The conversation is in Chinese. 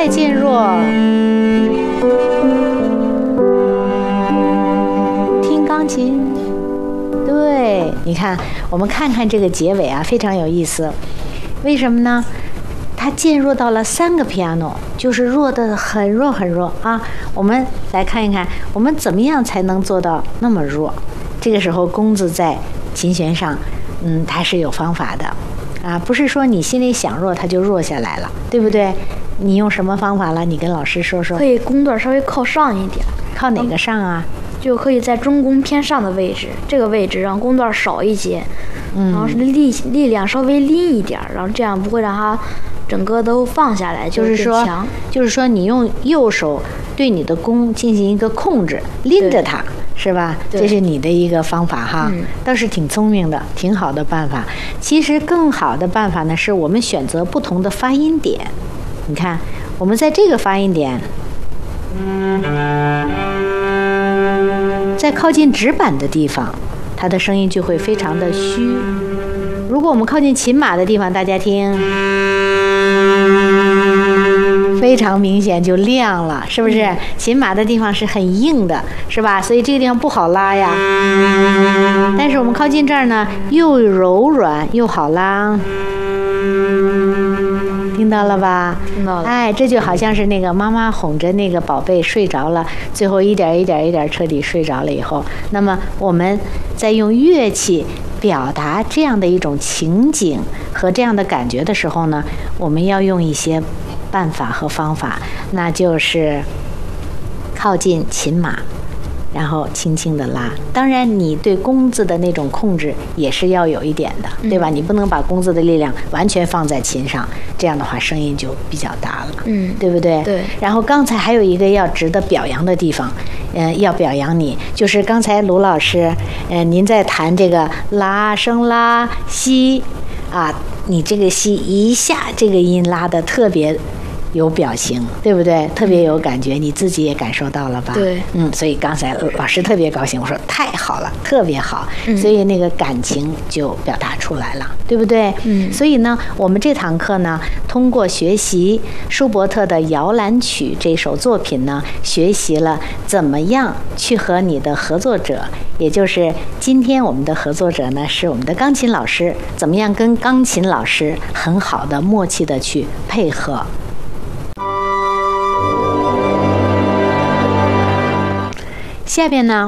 渐弱。听钢琴，对，你看，我们看看这个结尾啊，非常有意思。为什么呢？它渐弱到了3个 piano， 就是弱的很弱很弱啊。我们来看一看，我们怎么样才能做到那么弱？这个时候，弓子在琴弦上，它是有方法的啊，不是说你心里想弱，它就弱下来了，对不对？你用什么方法了？你跟老师说说。 可以弓段稍微靠上一点。 靠哪个上啊？ 就可以在中弓偏上的位置，这个位置让弓段少一些，然后是力量稍微拎一点，然后这样不会让它整个都放下来，就是说你用右手对你的弓进行一个控制，拎着它，是吧？这是你的一个方法哈，倒是挺聪明的，挺好的办法。其实更好的办法呢，是我们选择不同的发音点。你看，我们在这个发音点，在靠近指板的地方，它的声音就会非常的虚。如果我们靠近琴码的地方，大家听，非常明显就亮了，是不是？琴码的地方是很硬的，是吧？所以这个地方不好拉呀。但是我们靠近这儿呢，又柔软又好拉。听到了吧？ 听到了。 哎，这就好像是那个妈妈哄着那个宝贝睡着了，最后一点一点一点彻底睡着了以后，那么我们在用乐器表达这样的一种情景和这样的感觉的时候呢，我们要用一些办法和方法，那就是靠近琴码，然后轻轻的拉。当然你对弓子的那种控制也是要有一点的，对吧？你不能把弓子的力量完全放在琴上，这样的话声音就比较大了，对不对？ 对。 然后刚才还有一个要值得表扬的地方，要表扬你，就是刚才卢老师，您在弹这个拉升拉西啊，你这个西一下这个音拉得特别有表情，对不对？特别有感觉，你自己也感受到了吧？ 对， 所以刚才老师特别高兴，我说太好了，特别好，所以那个感情就表达出来了，对不对？所以呢，我们这堂课呢，通过学习舒伯特的《摇篮曲》这首作品呢，学习了怎么样去和你的合作者，也就是今天我们的合作者呢，是我们的钢琴老师，怎么样跟钢琴老师很好的默契的去配合。下边呢，